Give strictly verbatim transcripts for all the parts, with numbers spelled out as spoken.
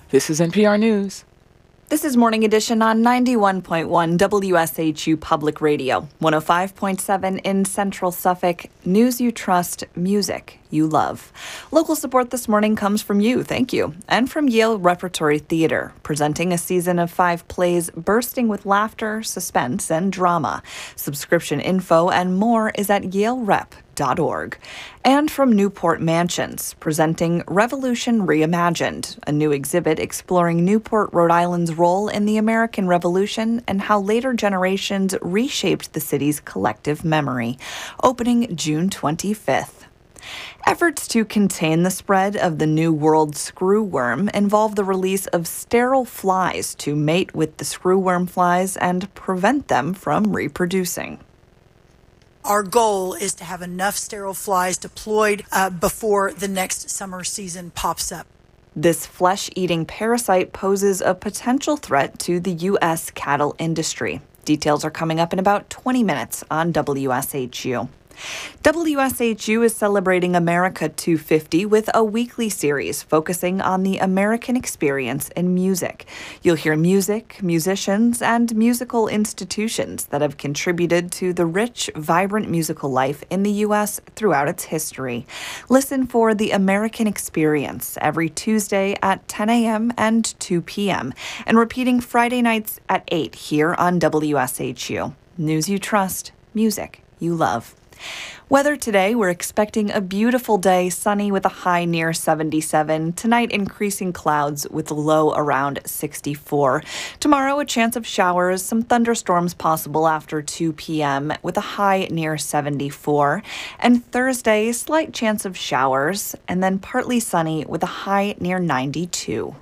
This is N P R News. This is Morning Edition on ninety-one point one W S H U Public Radio, one oh five point seven in Central Suffolk. News you trust, music you love. Local support this morning comes from you, thank you, and from Yale Repertory Theater, presenting a season of five plays bursting with laughter, suspense, and drama. Subscription info and more is at yale rep dot org. And from Newport Mansions, presenting Revolution Reimagined, a new exhibit exploring Newport, Rhode Island's role in the American Revolution and how later generations reshaped the city's collective memory. Opening June twenty-fifth. Efforts to contain the spread of the New World screwworm involve the release of sterile flies to mate with the screwworm flies and prevent them from reproducing. Our goal is to have enough sterile flies deployed uh, before the next summer season pops up. This flesh-eating parasite poses a potential threat to the U S cattle industry. Details are coming up in about twenty minutes on W S H U. W S H U is celebrating America two fifty with a weekly series focusing on the American experience in music. You'll hear music, musicians, and musical institutions that have contributed to the rich, vibrant musical life in the U S throughout its history. Listen for The American Experience every Tuesday at ten a.m. and two p.m. and repeating Friday nights at eight here on W S H U. News you trust, music you love. Weather today, we're expecting a beautiful day, sunny with a high near seventy-seven. Tonight, increasing clouds with a low around sixty-four. Tomorrow, a chance of showers, some thunderstorms possible after two p.m. with a high near seventy-four. And Thursday, slight chance of showers, and then partly sunny with a high near ninety-two.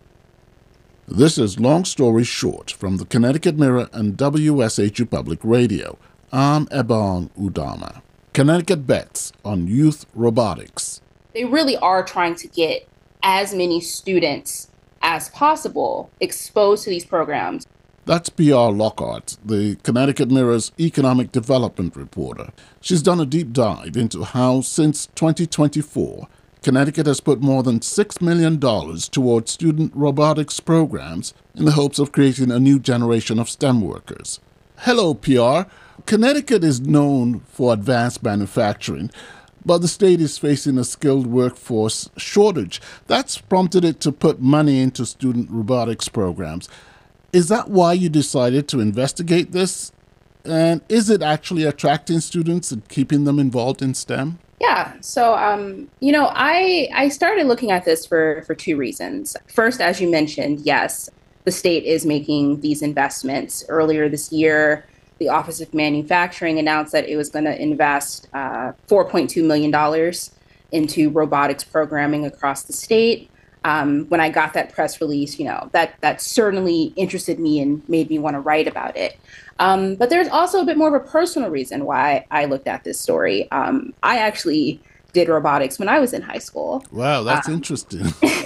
This is Long Story Short from the Connecticut Mirror and W S H U Public Radio. I'm Ebon Udama. Connecticut bets on youth robotics. They really are trying to get as many students as possible exposed to these programs. That's P R Lockhart, the Connecticut Mirror's economic development reporter. She's done a deep dive into how, since twenty twenty-four, Connecticut has put more than six million dollars towards student robotics programs in the hopes of creating a new generation of STEM workers. Hello, P R. Connecticut is known for advanced manufacturing, but the state is facing a skilled workforce shortage. That's prompted it to put money into student robotics programs. Is that why you decided to investigate this? And is it actually attracting students and keeping them involved in STEM? Yeah, so, um, you know, I I started looking at this for, for two reasons. First, as you mentioned, yes, the state is making these investments. Earlier this year, the Office of Manufacturing announced that it was going to invest uh, four point two million dollars into robotics programming across the state. Um, when I got that press release, you know, that that certainly interested me and made me want to write about it. Um, but there's also a bit more of a personal reason why I looked at this story. Um, I actually did robotics when I was in high school. Wow, that's um, interesting.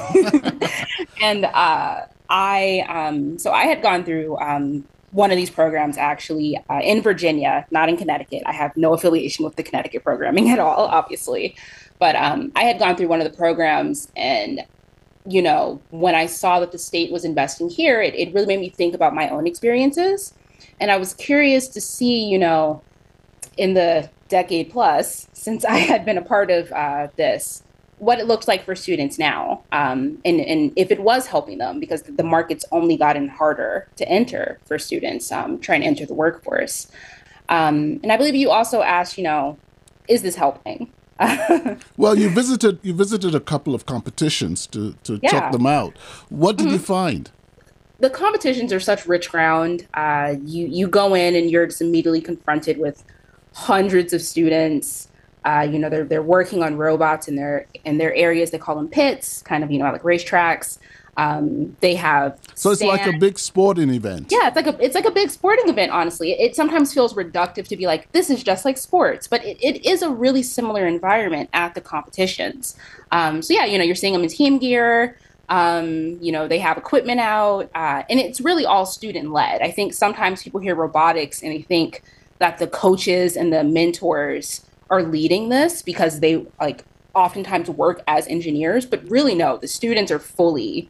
and uh, I, um, so I had gone through um, one of these programs actually uh, in Virginia, not in Connecticut. I have no affiliation with the Connecticut programming at all, obviously. But um, I had gone through one of the programs, and, you know, when I saw that the state was investing here, it, it really made me think about my own experiences. And I was curious to see, you know, in the decade plus since I had been a part of uh, this, what it looks like for students now, um, and, and if it was helping them, because the market's only gotten harder to enter for students um, trying to enter the workforce. Um, and I believe you also asked, you know, is this helping? Well, you visited you visited a couple of competitions to, to Yeah. check them out. What did Mhm. you find? The competitions are such rich ground. Uh, you you go in and you're just immediately confronted with hundreds of students. Uh, you know, they're they're working on robots in their in their areas. They call them pits, kind of, you know, like racetracks. Um, they have So it's like a sand. big sporting event. Yeah, it's like a it's like a big sporting event, honestly. It, it sometimes feels reductive to be like, this is just like sports, but it, it is a really similar environment at the competitions. Um, so yeah, you know, you're seeing them in team gear. Um, you know, they have equipment out, uh, and it's really all student led. I think sometimes people hear robotics and they think that the coaches and the mentors are leading this because they like oftentimes work as engineers, but really no, the students are fully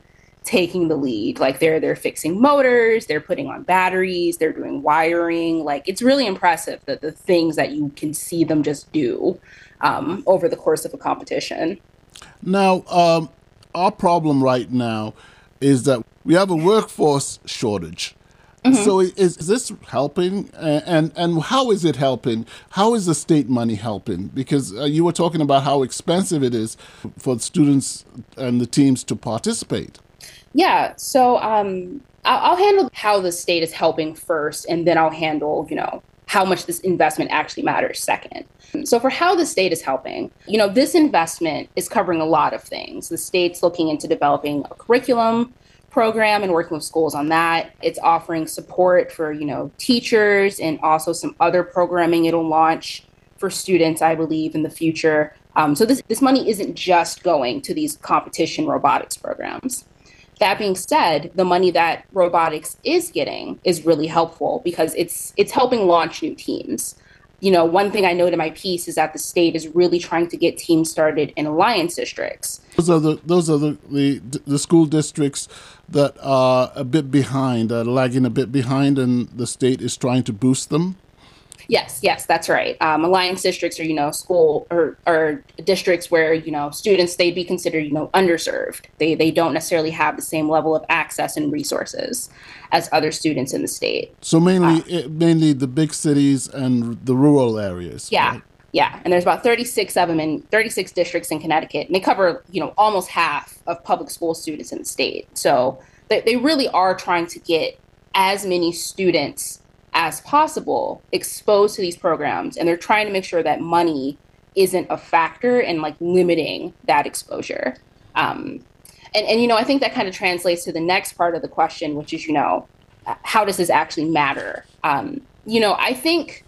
taking the lead. Like they're they're fixing motors, they're putting on batteries, they're doing wiring. Like it's really impressive that the things that you can see them just do um, over the course of a competition. Now, um, our problem right now is that we have a workforce shortage. Mm-hmm. So is, is this helping? And, and how is it helping? How is the state money helping? Because uh, you were talking about how expensive it is for students and the teams to participate. Yeah, so um, I'll, I'll handle how the state is helping first, and then I'll handle, you know, how much this investment actually matters second. So for how the state is helping, you know, this investment is covering a lot of things. The state's looking into developing a curriculum program and working with schools on that. It's offering support for, you know, teachers and also some other programming it'll launch for students, I believe, in the future. Um, so this, this money isn't just going to these competition robotics programs. That being said, the money that robotics is getting is really helpful because it's it's helping launch new teams. You know, one thing I noted in my piece is that the state is really trying to get teams started in alliance districts. Those are the those are the the, the school districts that are a bit behind, uh, lagging a bit behind, and the state is trying to boost them. Yes, yes, that's right. Um, alliance districts are, you know, school or, or districts where, you know, students, they'd be considered, you know, underserved. They they don't necessarily have the same level of access and resources as other students in the state. So mainly, uh, it, mainly the big cities and the rural areas. Yeah, right? yeah. And there's about thirty-six of them in thirty-six districts in Connecticut. And they cover, you know, almost half of public school students in the state. So they, they really are trying to get as many students as possible exposed to these programs, and they're trying to make sure that money isn't a factor in like limiting that exposure. Um, and, and, you know, I think that kind of translates to the next part of the question, which is, you know, how does this actually matter? Um, you know, I think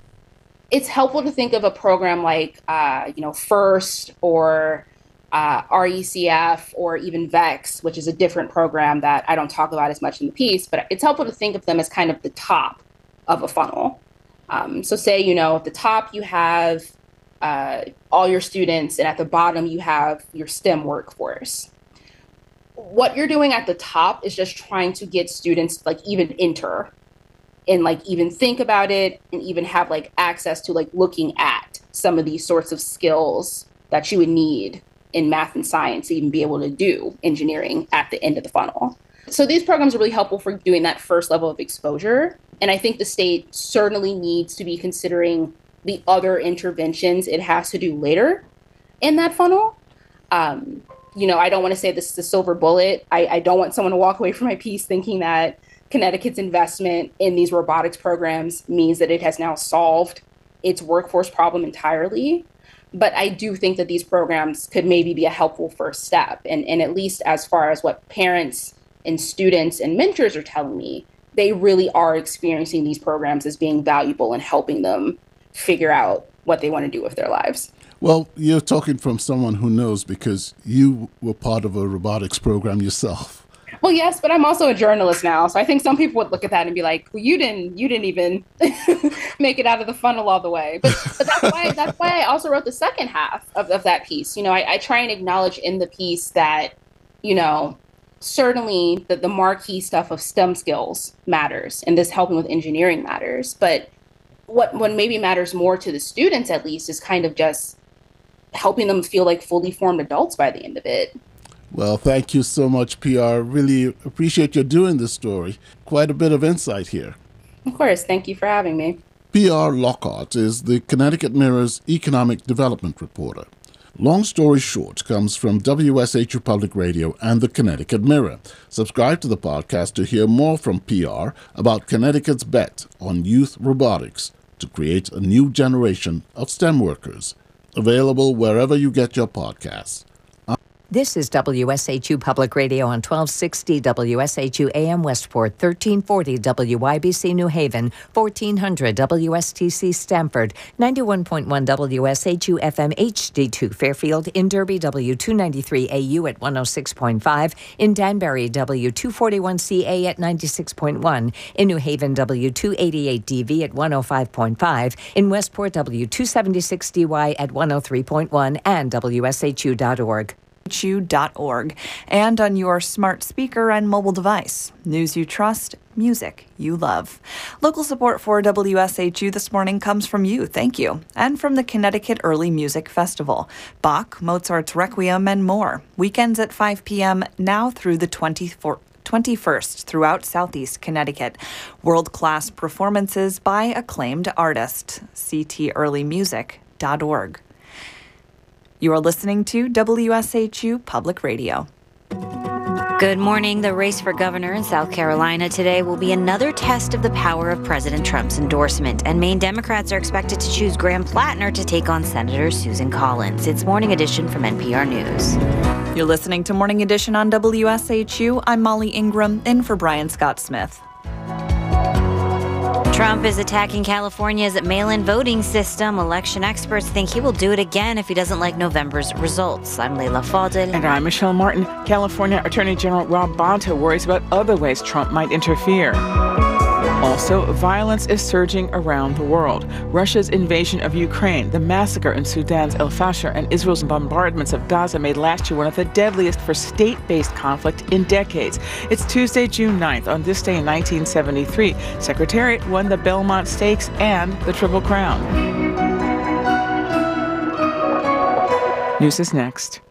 it's helpful to think of a program like, uh, you know, FIRST or uh, R E C F or even VEX, which is a different program that I don't talk about as much in the piece, but it's helpful to think of them as kind of the top of a funnel. Um, so say, you know, at the top you have uh, all your students, and at the bottom you have your STEM workforce. What you're doing at the top is just trying to get students to like even enter and like even think about it and even have like access to like looking at some of these sorts of skills that you would need in math and science to even be able to do engineering at the end of the funnel. So these programs are really helpful for doing that first level of exposure. And I think the state certainly needs to be considering the other interventions it has to do later in that funnel. Um, you know, I don't want to say this is a silver bullet. I, I don't want someone to walk away from my piece thinking that Connecticut's investment in these robotics programs means that it has now solved its workforce problem entirely. But I do think that these programs could maybe be a helpful first step. And, and at least as far as what parents and students and mentors are telling me, they really are experiencing these programs as being valuable and helping them figure out what they want to do with their lives. Well, you're talking from someone who knows because you were part of a robotics program yourself. Well, yes, but I'm also a journalist now. So I think some people would look at that and be like, well, you didn't you didn't even make it out of the funnel all the way. But, but that's why that's why I also wrote the second half of, of that piece. You know, I, I try and acknowledge in the piece that, you know, certainly the, the marquee stuff of STEM skills matters, and this helping with engineering matters. But what, what maybe matters more to the students, at least, is kind of just helping them feel like fully formed adults by the end of it. Well, thank you so much, P R. Really appreciate you doing this story. Quite a bit of insight here. Of course. Thank you for having me. P R Lockhart is the Connecticut Mirror's economic development reporter. Long Story Short comes from W S H U Public Radio and the Connecticut Mirror. Subscribe to the podcast to hear more from P R about Connecticut's bet on youth robotics to create a new generation of STEM workers. Available wherever you get your podcasts. This is W S H U Public Radio on twelve sixty W S H U A M Westport, thirteen forty W Y B C New Haven, fourteen hundred W S T C Stamford, ninety-one point one W S H U F M H D two Fairfield, in Derby W two ninety-three A U at one oh six point five, in Danbury W two forty-one C A at ninety-six point one, in New Haven W two eighty-eight D V at one oh five point five, in Westport W two seventy-six D Y at one oh three point one, and W S H U dot org. H U dot org and on your smart speaker and mobile device. News you trust, music you love. Local support for W S H U this morning comes from you, thank you, and from the Connecticut Early Music Festival. Bach, Mozart's Requiem, and more. Weekends at five p.m. now through the twenty-first throughout Southeast Connecticut. World-class performances by acclaimed artists. c t early music dot org. You are listening to W S H U Public Radio. Good morning. The race for governor in South Carolina today will be another test of the power of President Trump's endorsement, and Maine Democrats are expected to choose Graham Plattner to take on Senator Susan Collins. It's Morning Edition from N P R News. You're listening to Morning Edition on W S H U. I'm Molly Ingram, in for Brian Scott Smith. Trump is attacking California's mail-in voting system. Election experts think he will do it again if he doesn't like November's results. I'm Leila Fadel. And I'm Michelle Martin. California Attorney General Rob Bonta worries about other ways Trump might interfere. Also, violence is surging around the world. Russia's invasion of Ukraine, the massacre in Sudan's El Fasher, and Israel's bombardments of Gaza made last year one of the deadliest for state-based conflict in decades. It's Tuesday, June ninth. On this day in nineteen seventy-three, Secretariat won the Belmont Stakes and the Triple Crown. News is next.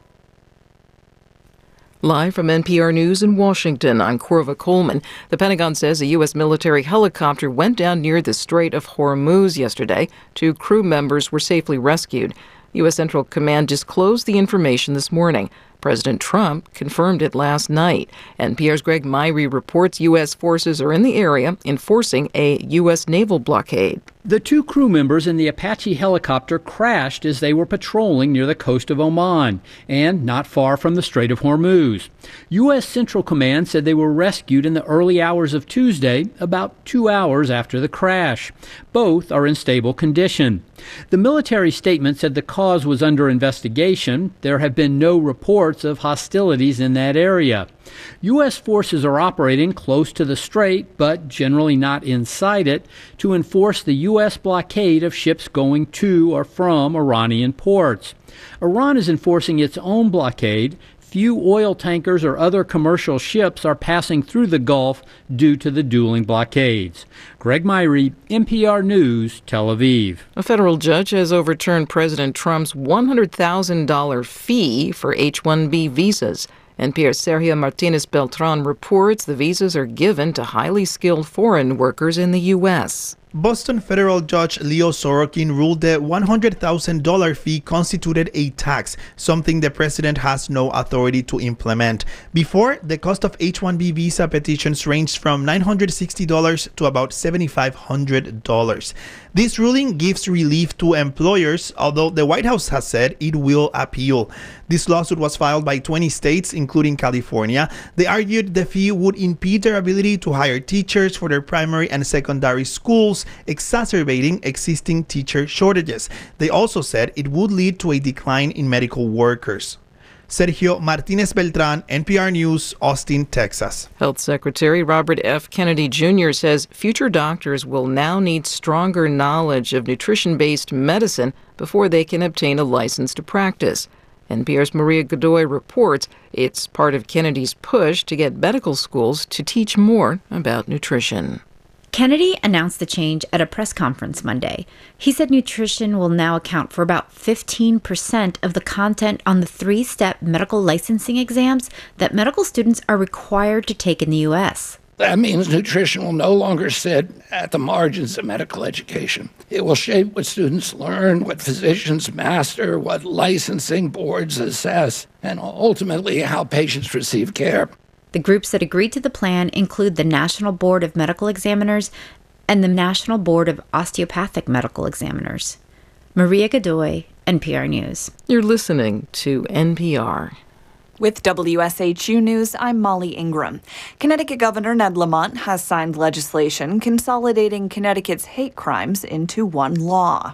Live from N P R News in Washington, I'm Corva Coleman. The Pentagon says a U S military helicopter went down near the Strait of Hormuz yesterday. Two crew members were safely rescued. U S Central Command disclosed the information this morning. President Trump confirmed it last night. N P R's Greg Myrie reports U S forces are in the area enforcing a U S naval blockade. The two crew members in the Apache helicopter crashed as they were patrolling near the coast of Oman and not far from the Strait of Hormuz. U S Central Command said they were rescued in the early hours of Tuesday, about two hours after the crash. Both are in stable condition. The military statement said the cause was under investigation. There have been no reports of hostilities in that area. U S forces are operating close to the strait, but generally not inside it, to enforce the U S blockade of ships going to or from Iranian ports. Iran is enforcing its own blockade. Few oil tankers or other commercial ships are passing through the Gulf due to the dueling blockades. Greg Myrie, N P R News, Tel Aviv. A federal judge has overturned President Trump's one hundred thousand dollars fee for H one B visas. N P R's Sergio Martinez Beltran reports the visas are given to highly skilled foreign workers in the U S. Boston federal judge Leo Sorokin ruled the one hundred thousand dollars fee constituted a tax, something the president has no authority to implement. Before, the cost of H one B visa petitions ranged from nine hundred sixty dollars to about seven thousand five hundred dollars. This ruling gives relief to employers, although the White House has said it will appeal. This lawsuit was filed by twenty states, including California. They argued the fee would impede their ability to hire teachers for their primary and secondary schools, exacerbating existing teacher shortages. They also said it would lead to a decline in medical workers. Sergio Martinez Beltran, N P R News, Austin, Texas. Health Secretary Robert F. Kennedy Junior says future doctors will now need stronger knowledge of nutrition-based medicine before they can obtain a license to practice. N P R's Maria Godoy reports it's part of Kennedy's push to get medical schools to teach more about nutrition. Kennedy announced the change at a press conference Monday. He said nutrition will now account for about fifteen percent of the content on the three-step medical licensing exams that medical students are required to take in the U S. That means nutrition will no longer sit at the margins of medical education. It will shape what students learn, what physicians master, what licensing boards assess, and ultimately how patients receive care. The groups that agreed to the plan include the National Board of Medical Examiners and the National Board of Osteopathic Medical Examiners. Maria Godoy, N P R News. You're listening to N P R. With W S H U News, I'm Molly Ingram. Connecticut Governor Ned Lamont has signed legislation consolidating Connecticut's hate crimes into one law.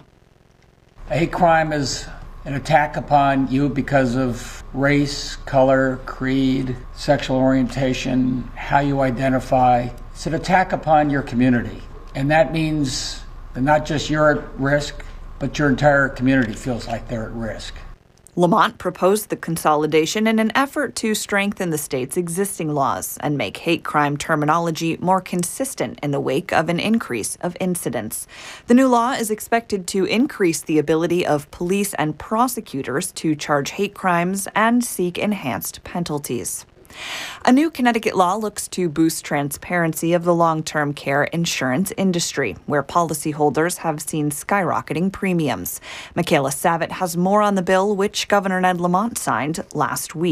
A hate crime is an attack upon you because of race, color, creed, sexual orientation, how you identify. It's an attack upon your community. And that means that not just you're at risk, but your entire community feels like they're at risk. Lamont proposed the consolidation in an effort to strengthen the state's existing laws and make hate crime terminology more consistent in the wake of an increase of incidents. The new law is expected to increase the ability of police and prosecutors to charge hate crimes and seek enhanced penalties. A new Connecticut law looks to boost transparency of the long-term care insurance industry, where policyholders have seen skyrocketing premiums. Michaela Savitt has more on the bill, which Governor Ned Lamont signed last week.